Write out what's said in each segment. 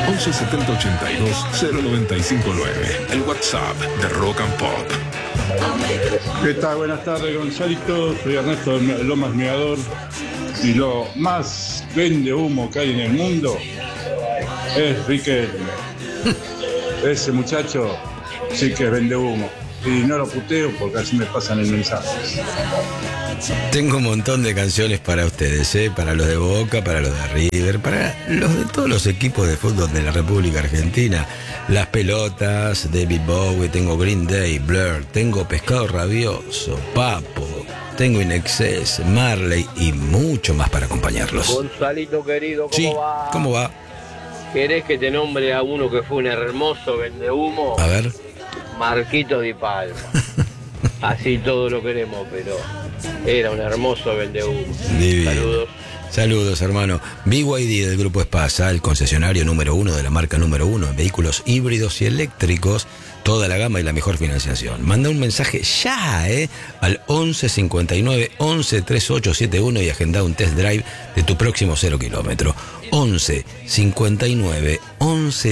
11 70 82 0959. El WhatsApp de Rock and Pop. ¿Qué tal? Buenas tardes, Gonzalito. Soy Ernesto Lomas Mirador. Y lo más vende humo que hay en el mundo es Riquelme. Ese muchacho sí que vende humo. Y no lo puteo porque así me pasan el mensaje. Tengo un montón de canciones para ustedes, para los de Boca, para los de River, para los de todos los equipos de fútbol de la República Argentina. Las Pelotas, David Bowie, tengo Green Day, Blur, tengo Pescado Rabioso, Papo, tengo In Excess, Marley y mucho más para acompañarlos. Gonzalito querido, ¿cómo va? ¿Cómo va? ¿Querés que te nombre a uno que fue un hermoso vendehumo? A ver. Marquito Di Palma. Así todo lo queremos, pero era un hermoso vendehumo. Saludos. Saludos, hermano. BYD del Grupo Espasa, el concesionario número 1 de la marca número 1 en vehículos híbridos y eléctricos, toda la gama y la mejor financiación. Manda un mensaje ya, al 11 59 11 3871 y agenda un test drive de tu próximo 0 kilómetro. 11 59 11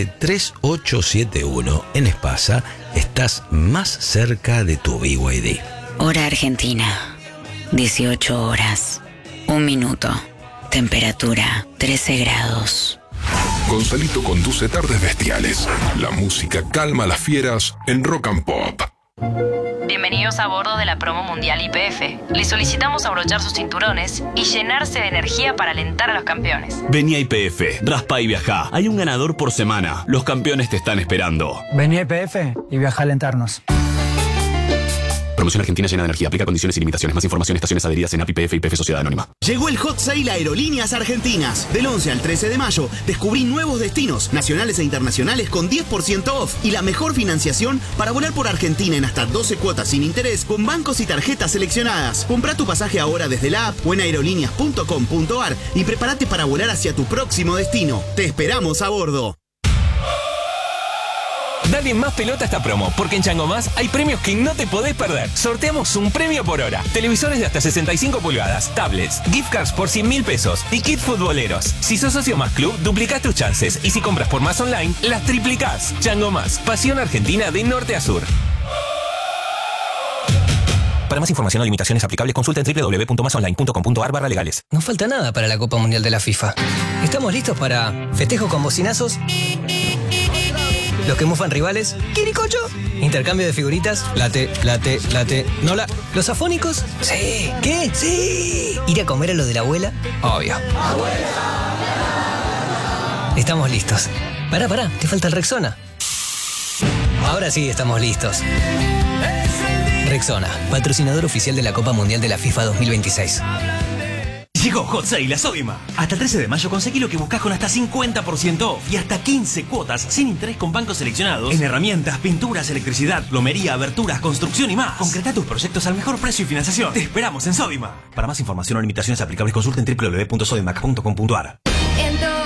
3871. En Espasa estás más cerca de tu BYD. Hora Argentina, 18 horas, 1 minuto. Temperatura 13 grados. Gonzalito conduce Tardes Bestiales. La música calma a las fieras en Rock and Pop. Bienvenidos a bordo de la promo mundial YPF. Les solicitamos abrochar sus cinturones y llenarse de energía para alentar a los campeones. Vení a YPF, raspa y viajá. Hay un ganador por semana. Los campeones te están esperando. Vení a YPF y viaja a alentarnos. Promoción Argentina llena de energía. Aplica condiciones y limitaciones. Más información en estaciones adheridas en API, YPF y YPF Sociedad Anónima. Llegó el Hot Sale Aerolíneas Argentinas. Del 11 al 13 de mayo, descubrí nuevos destinos, nacionales e internacionales con 10% off y la mejor financiación para volar por Argentina en hasta 12 cuotas sin interés con bancos y tarjetas seleccionadas. Comprá tu pasaje ahora desde la app o en aerolíneas.com.ar y prepárate para volar hacia tu próximo destino. Te esperamos a bordo. Dale más pelota a esta promo, porque en Chango Más hay premios que no te podés perder. Sorteamos un premio por hora. Televisores de hasta 65 pulgadas, tablets, gift cards por 100.000 pesos y kit futboleros. Si sos socio Más Club, duplicás tus chances. Y si compras por Más Online, las triplicás. Chango Más, pasión argentina de norte a sur. Para más información o limitaciones aplicables, consulta en www.masonline.com.ar/legales. No falta nada para la Copa Mundial de la FIFA. ¿Estamos listos para festejo con bocinazos? Los que mufan rivales, ¿quiricocho? Intercambio de figuritas, late. ¿Nola? ¿Los afónicos? Sí. ¿Qué? Sí. ¿Ir a comer a lo de la abuela? Obvio. ¡Abuela! Estamos listos. Pará, te falta el Rexona. Ahora sí estamos listos. Rexona, patrocinador oficial de la Copa Mundial de la FIFA 2026. Llegó Hot Sale a Sodimac. Hasta el 13 de mayo conseguí lo que buscas con hasta 50% off y hasta 15 cuotas sin interés con bancos seleccionados en herramientas, pinturas, electricidad, plomería, aberturas, construcción y más. Concreta tus proyectos al mejor precio y financiación. Te esperamos en Sodimac. Para más información o limitaciones aplicables consulta en www.sodimac.com.ar.